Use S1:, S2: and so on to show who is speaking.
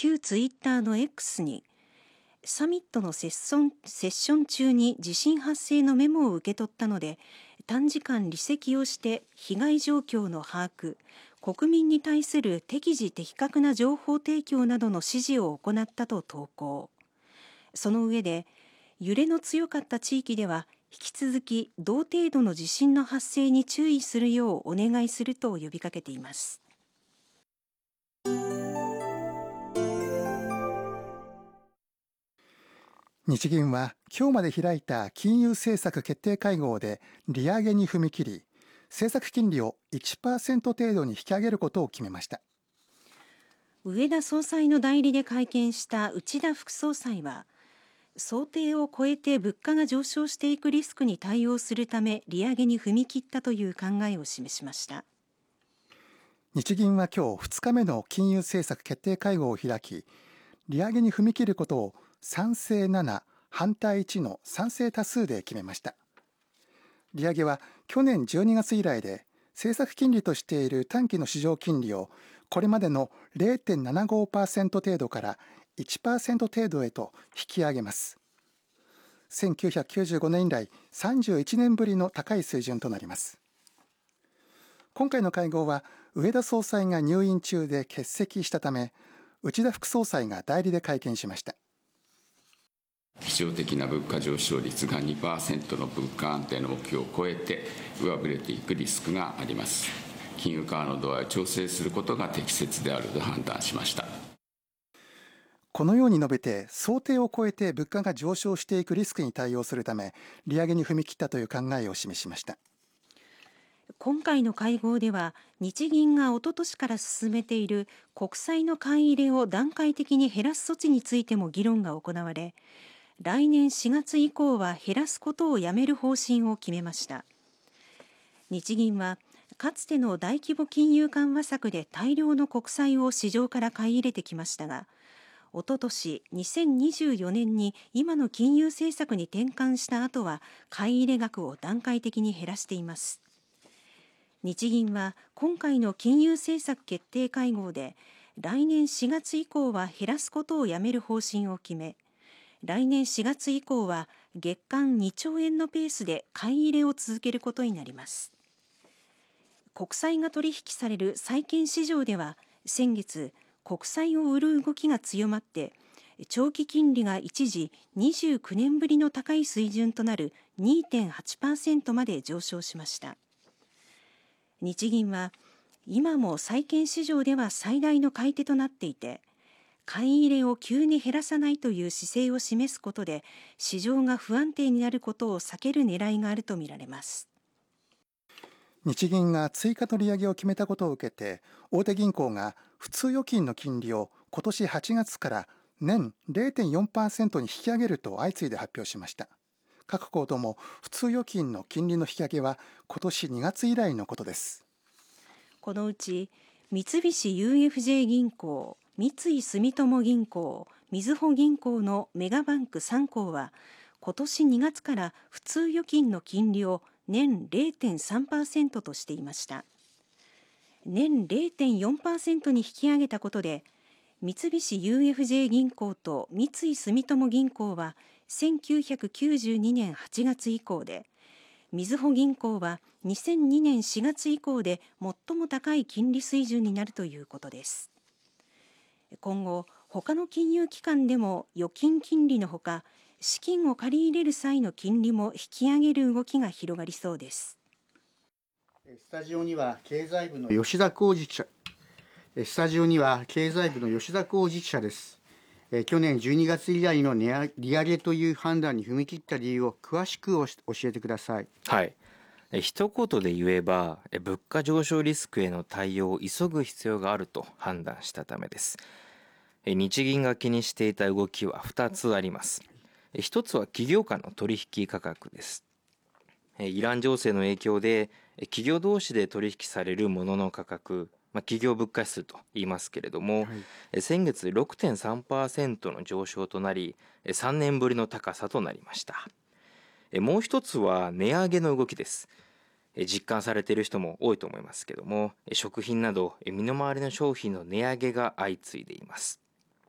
S1: 旧ツイッターの X に、サミットのセッション中に地震発生のメモを受け取ったので、短時間離席をして被害状況の把握、国民に対する適時的確な情報提供などの指示を行ったと投稿。その上で、揺れの強かった地域では引き続き同程度の地震の発生に注意するようお願いすると呼びかけています。
S2: 日銀は今日まで開いた金融政策決定会合で利上げに踏み切り、政策金利を 1% 程度に引き上げることを決めました。
S1: 植田総裁の代理で会見した内田副総裁は、想定を超えて物価が上昇していくリスクに対応するため利上げに踏み切ったという考えを示しました。
S2: 日銀は今日2日目の金融政策決定会合を開き、利上げに踏み切ることを賛成7、反対1の賛成多数で決めました。利上げは去年12月以来で、政策金利としている短期の市場金利をこれまでの 0.75% 程度から 1% 程度へと引き上げます。1995年以来31年ぶりの高い水準となります。今回の会合は植田総裁が入院中で欠席したため、内田副総裁が代理で会見しました。
S3: 基調的な物価上昇率が 2% の物価安定の目標を超えて上振れていくリスクがあります。金融緩和の度合いを調整することが適切であると判断しました。
S2: このように述べて、想定を超えて物価が上昇していくリスクに対応するため利上げに踏み切ったという考えを示しました。
S1: 今回の会合では、日銀がおととしから進めている国債の買い入れを段階的に減らす措置についても議論が行われ、来年4月以降は減らすことをやめる方針を決めました。日銀はかつての大規模金融緩和策で大量の国債を市場から買い入れてきましたが、おととし2024年に今の金融政策に転換した後は買い入れ額を段階的に減らしています。日銀は今回の金融政策決定会合で、来年4月以降は減らすことをやめる方針を決め、来年4月以降は月間2兆円のペースで買い入れを続けることになります。国債が取引される債券市場では、先月国債を売る動きが強まって、長期金利が一時29年ぶりの高い水準となる 2.8% まで上昇しました。日銀は今も債券市場では最大の買い手となっていて、買い入れを急に減らさないという姿勢を示すことで市場が不安定になることを避ける狙いがあるとみられます。
S2: 日銀が追加の利上げを決めたことを受けて、大手銀行が普通預金の金利を今年8月から年 0.4% に引き上げると相次いで発表しました。各行とも普通預金の金利の引き上げは今年2月以来のことです。
S1: このうち三菱 UFJ 銀行、三井住友銀行、みずほ銀行のメガバンク3行は、今年2月から普通預金の金利を年 0.3% としていました。年 0.4% に引き上げたことで、三菱 UFJ 銀行と三井住友銀行は1992年8月以降で、みずほ銀行は2002年4月以降で最も高い金利水準になるということです。今後、他の金融機関でも預金金利のほか、資金を借り入れる際の金利も引き上げる動きが広がりそうです。
S4: スタジオには経済部の吉田浩二記者です。去年12月以来の利上げという判断に踏み切った理由を詳しく教えてください。
S5: はい。一言で言えば、物価上昇リスクへの対応を急ぐ必要があると判断したためです。日銀が気にしていた動きは2つあります。一つは企業間の取引価格です。イラン情勢の影響で企業同士で取引されるものの価格、企業物価指数と言いますけれども、先月 6.3% の上昇となり、3年ぶりの高さとなりました。もう一つは値上げの動きです。実感されている人も多いと思いますけども、食品など身の回りの商品の値上げが相次いでいます。